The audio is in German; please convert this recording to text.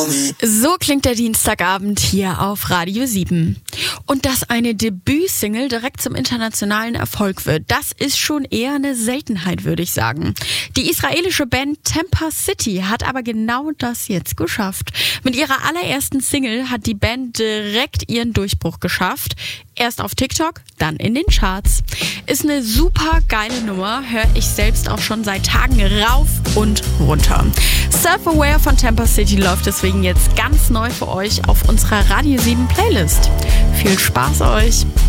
So klingt der Dienstagabend hier auf Radio 7. Und dass eine Debütsingle direkt zum internationalen Erfolg wird, das ist schon eher eine Seltenheit, würde ich sagen. Die israelische Band Tampa City hat aber genau das jetzt geschafft. Mit ihrer allerersten Single hat die Band direkt ihren Durchbruch geschafft. Erst auf TikTok, dann in den Charts. Ist eine super geile Nummer, höre ich selbst auch schon seit Tagen rauf und runter. Self-Aware von Tampa City läuft deswegen jetzt ganz neu für euch auf unserer Radio 7 Playlist. Viel Spaß euch!